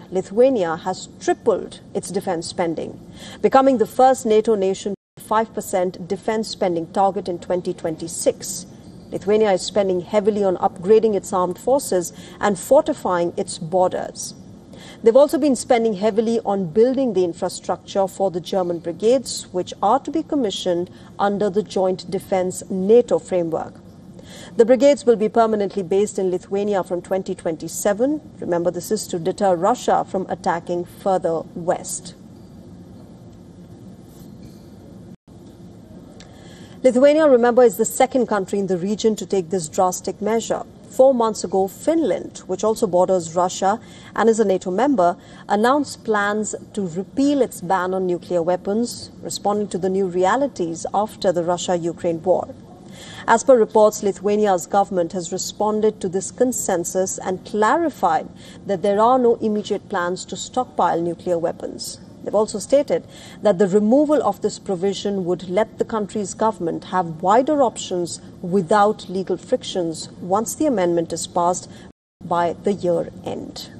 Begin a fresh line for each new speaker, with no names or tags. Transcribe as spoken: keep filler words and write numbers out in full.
Lithuania has tripled its defense spending, becoming the first NATO nation to five percent defense spending target in twenty twenty-six. Lithuania is spending heavily on upgrading its armed forces and fortifying its borders. They've also been spending heavily on building the infrastructure for the German brigades, which are to be commissioned under the Joint Defense NATO framework. The brigades will be permanently based in Lithuania from twenty twenty-seven. Remember, this is to deter Russia from attacking further west. Lithuania, remember, is the second country in the region to take this drastic measure. Four months ago, Finland, which also borders Russia and is a NATO member, announced plans to repeal its ban on nuclear weapons, responding to the new realities after the Russia-Ukraine war. As per reports, Lithuania's government has responded to this consensus and clarified that there are no immediate plans to stockpile nuclear weapons. They've also stated that the removal of this provision would let the country's government have wider options without legal frictions once the amendment is passed by the year end.